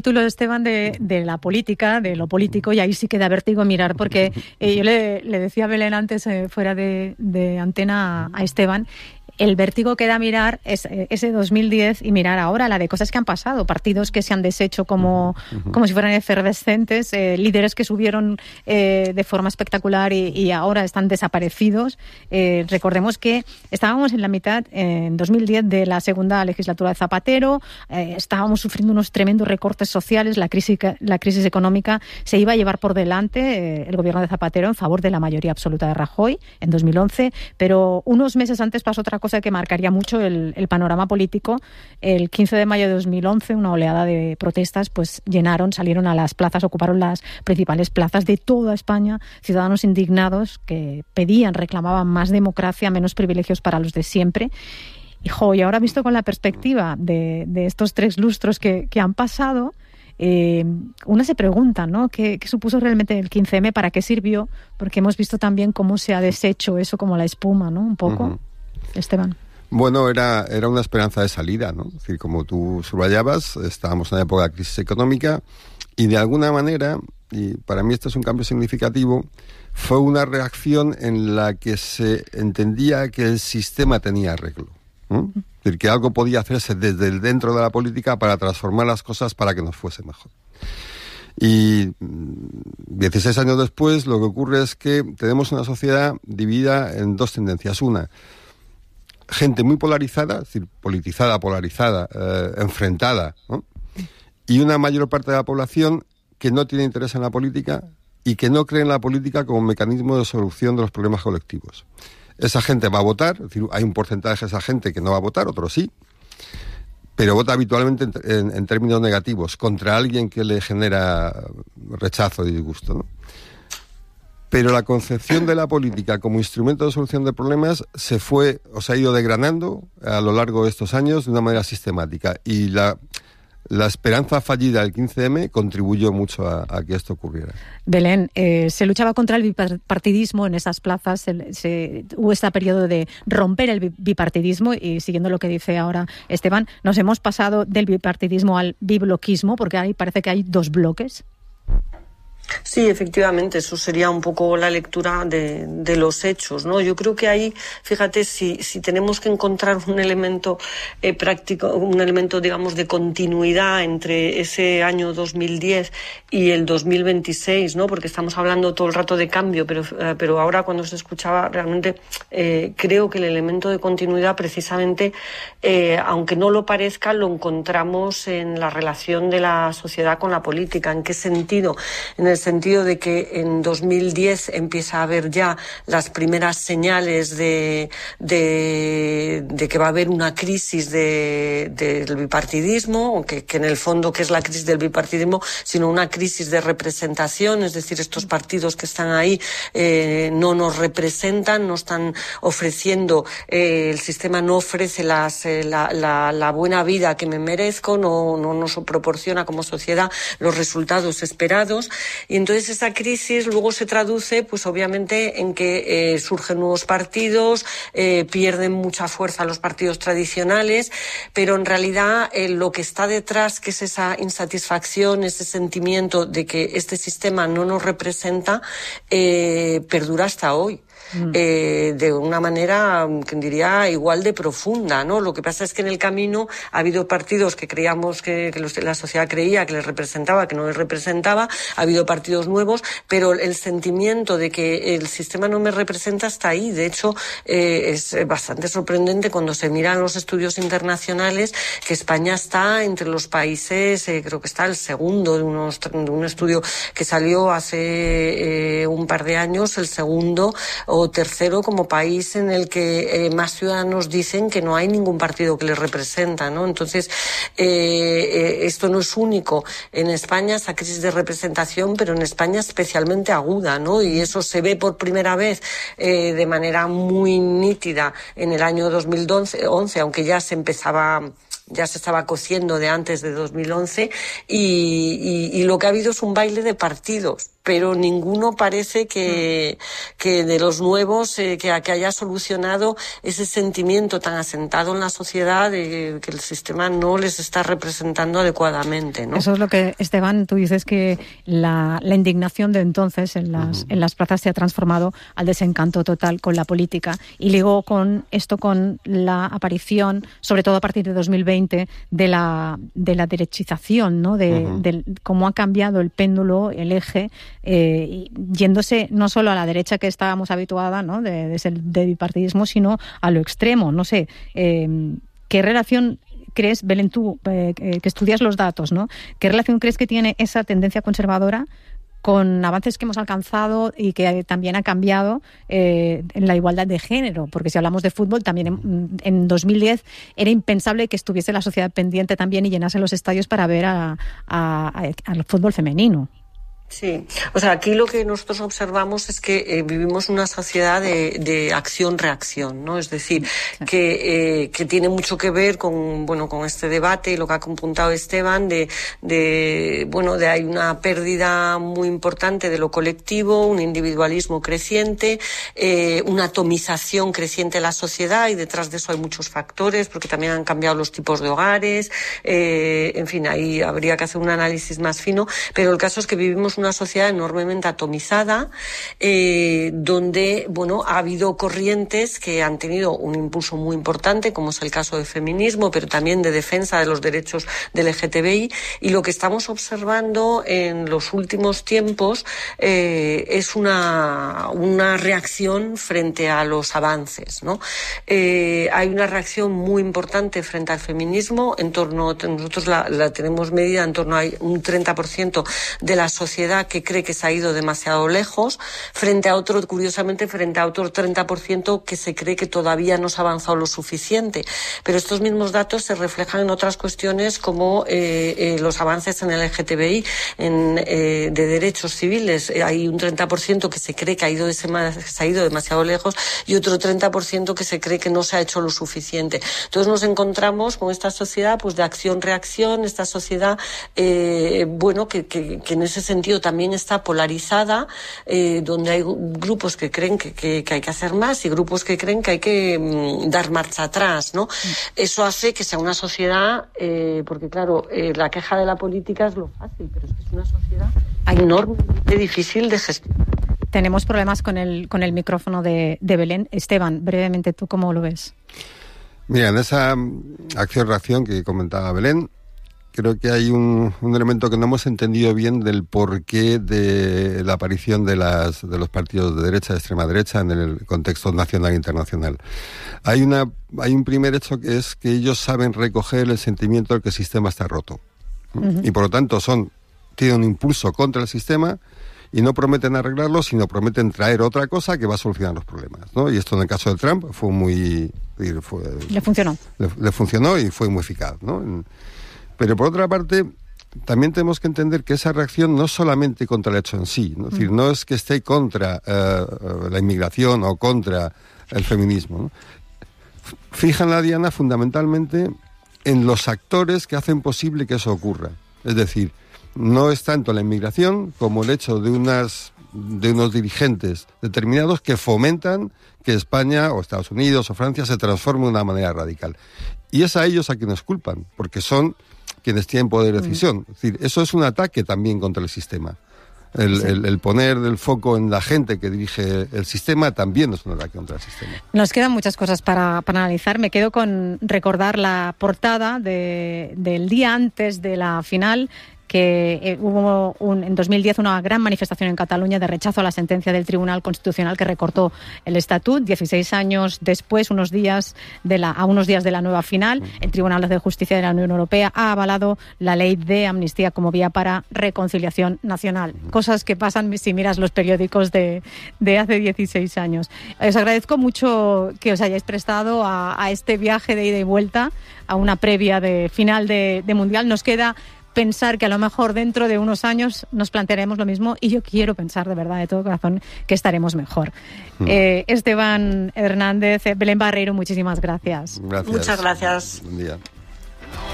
Título, Esteban, de la política, de lo político, y ahí sí que da vértigo mirar, porque yo le decía a Belén antes, fuera de antena, a Esteban, el vértigo que da mirar es ese 2010 y mirar ahora la de cosas que han pasado, partidos que se han deshecho como si fueran efervescentes, líderes que subieron de forma espectacular y ahora están desaparecidos. Recordemos que estábamos en la mitad, en 2010, de la segunda legislatura de Zapatero, estábamos sufriendo unos tremendos recortes sociales, la crisis económica se iba a llevar por delante el gobierno de Zapatero en favor de la mayoría absoluta de Rajoy en 2011, pero unos meses antes pasó otra cosa que marcaría mucho el panorama político. El 15 de mayo de 2011, una oleada de protestas pues salieron a las plazas, ocuparon las principales plazas de toda España, ciudadanos indignados que pedían, reclamaban más democracia, menos privilegios para los de siempre. Y ahora, visto con la perspectiva de estos 3 lustros que han pasado, una se pregunta, ¿no? ¿Qué supuso realmente el 15M? ¿Para qué sirvió? Porque hemos visto también cómo se ha deshecho eso como la espuma, ¿no? Un poco. Esteban. Bueno, era una esperanza de salida, ¿no? Es decir, como tú subrayabas, estábamos en una época de crisis económica y de alguna manera, y para mí esto es un cambio significativo, fue una reacción en la que se entendía que el sistema tenía arreglo, ¿no? Es decir, que algo podía hacerse desde el dentro de la política para transformar las cosas para que nos fuese mejor. Y 16 años después lo que ocurre es que tenemos una sociedad dividida en 2 tendencias. Una, gente muy polarizada, es decir, politizada, polarizada, enfrentada, ¿no? Y una mayor parte de la población que no tiene interés en la política y que no cree en la política como mecanismo de solución de los problemas colectivos. Esa gente va a votar, es decir, hay un porcentaje de esa gente que no va a votar, otros sí, pero vota habitualmente en términos negativos, contra alguien que le genera rechazo y disgusto, ¿no? Pero la concepción de la política como instrumento de solución de problemas se ha ido degranando a lo largo de estos años de una manera sistemática. Y la esperanza fallida del 15M contribuyó mucho a que esto ocurriera. Belén, se luchaba contra el bipartidismo en esas plazas, hubo este periodo de romper el bipartidismo y, siguiendo lo que dice ahora Esteban, nos hemos pasado del bipartidismo al bibloquismo, porque ahí parece que hay 2 bloques. Sí, efectivamente, eso sería un poco la lectura de los hechos, ¿no? Yo creo que ahí, fíjate, si tenemos que encontrar un elemento práctico, un elemento, digamos, de continuidad entre ese año 2010 y el 2026, ¿no? Porque estamos hablando todo el rato de cambio, pero ahora cuando se escuchaba realmente creo que el elemento de continuidad precisamente, aunque no lo parezca, lo encontramos en la relación de la sociedad con la política. ¿En qué sentido? En el sentido de que en 2010 empieza a haber ya las primeras señales de que va a haber una crisis del bipartidismo, o que en el fondo, ¿qué es la crisis del bipartidismo? Sino una crisis de representación, es decir, estos partidos que están ahí no nos representan, no están ofreciendo, el sistema no ofrece la buena vida que me merezco, no nos proporciona como sociedad los resultados esperados. Y entonces esa crisis luego se traduce, pues obviamente, en que surgen nuevos partidos, pierden mucha fuerza los partidos tradicionales, pero en realidad lo que está detrás, que es esa insatisfacción, ese sentimiento de que este sistema no nos representa, perdura hasta hoy. De una manera, que diría, igual de profunda, ¿no? Lo que pasa es que en el camino ha habido partidos que creíamos que la sociedad creía que les representaba, que no les representaba, ha habido partidos nuevos, pero el sentimiento de que el sistema no me representa está ahí. De hecho, es bastante sorprendente cuando se miran los estudios internacionales que España está entre los países, creo que está el segundo de un estudio que salió hace un par de años, el segundo o tercero como país en el que más ciudadanos dicen que no hay ningún partido que les representa, ¿no? Entonces, esto no es único en España, esa crisis de representación, pero en España especialmente aguda, ¿no? Y eso se ve por primera vez de manera muy nítida en el año 2011, aunque ya se estaba cociendo de antes de 2011, y lo que ha habido es un baile de partidos. pero ninguno parece que de los nuevos que haya solucionado ese sentimiento tan asentado en la sociedad de que el sistema no les está representando adecuadamente, ¿no? Eso es lo que, Esteban, tú dices que la indignación de entonces en las plazas se ha transformado al desencanto total con la política, y luego con esto, con la aparición, sobre todo a partir de 2020, de la derechización, ¿no? De cómo ha cambiado el péndulo, el eje, yéndose no solo a la derecha que estábamos habituada, ¿no? de bipartidismo, sino a lo extremo. No sé, ¿qué relación crees, Belén, tú que estudias los datos, ¿no? ¿Qué relación crees que tiene esa tendencia conservadora con avances que hemos alcanzado y que también ha cambiado en la igualdad de género? Porque si hablamos de fútbol, también en 2010 era impensable que estuviese la sociedad pendiente también y llenase los estadios para ver al fútbol femenino. Sí, o sea, aquí lo que nosotros observamos es que vivimos una sociedad de acción-reacción, ¿no? Es decir, que tiene mucho que ver con este debate y lo que ha apuntado Esteban de hay una pérdida muy importante de lo colectivo, un individualismo creciente, una atomización creciente de la sociedad, y detrás de eso hay muchos factores, porque también han cambiado los tipos de hogares, en fin, ahí habría que hacer un análisis más fino, pero el caso es que vivimos una sociedad enormemente atomizada, donde ha habido corrientes que han tenido un impulso muy importante, como es el caso del feminismo, pero también de defensa de los derechos del LGTBI, y lo que estamos observando en los últimos tiempos es una reacción frente a los avances, ¿no? Hay una reacción muy importante frente al feminismo, nosotros la tenemos medida en torno a un 30% de la sociedad que cree que se ha ido demasiado lejos, frente a otro 30% que se cree que todavía no se ha avanzado lo suficiente. Pero estos mismos datos se reflejan en otras cuestiones como los avances en el LGTBI, de derechos civiles. Hay un 30% que se cree que se ha ido demasiado lejos, y otro 30% que se cree que no se ha hecho lo suficiente. Entonces nos encontramos con esta sociedad de acción-reacción, esta sociedad que en ese sentido también está polarizada, donde hay grupos que creen que hay que hacer más y grupos que creen que hay que dar marcha atrás, ¿no? Eso hace que sea una sociedad, porque claro, la queja de la política es lo fácil, pero es que es una sociedad enormemente difícil de gestionar. Tenemos problemas con el micrófono de Belén. Esteban, brevemente, ¿tú cómo lo ves? Mira, en esa acción-reacción que comentaba Belén, creo que hay un elemento que no hemos entendido bien del porqué de la aparición de los partidos de derecha, de extrema derecha, en el contexto nacional e internacional. Hay un primer hecho, que es que ellos saben recoger el sentimiento de que el sistema está roto. Y por lo tanto tienen un impulso contra el sistema, y no prometen arreglarlo, sino prometen traer otra cosa que va a solucionar los problemas, ¿no? Y esto en el caso de Trump le funcionó. Le funcionó y fue muy eficaz, ¿no? Pero por otra parte, también tenemos que entender que esa reacción no es solamente contra el hecho en sí, ¿no? Es decir, no es que esté contra la inmigración o contra el feminismo, ¿no? Fijan la diana fundamentalmente en los actores que hacen posible que eso ocurra. Es decir, no es tanto la inmigración como el hecho de unos dirigentes determinados que fomentan que España o Estados Unidos o Francia se transforme de una manera radical. Y es a ellos a quienes culpan, porque son quienes tienen poder de decisión. Es decir, eso es un ataque también contra el sistema. El poner el foco en la gente que dirige el sistema también es un ataque contra el sistema. Nos quedan muchas cosas para analizar. Me quedo con recordar la portada del día antes de la final, que hubo en 2010 una gran manifestación en Cataluña de rechazo a la sentencia del Tribunal Constitucional que recortó el Estatut. 16 años después, a unos días de la nueva final, el Tribunal de Justicia de la Unión Europea ha avalado la ley de amnistía como vía para reconciliación nacional. Cosas que pasan si miras los periódicos de hace 16 años. Os agradezco mucho que os hayáis prestado a este viaje de ida y vuelta, a una previa de final de Mundial. Nos queda pensar que a lo mejor dentro de unos años nos plantearemos lo mismo, y yo quiero pensar de verdad, de todo corazón, que estaremos mejor. Esteban Hernández, Belén Barreiro, muchísimas gracias. Gracias. Muchas gracias. Buen día.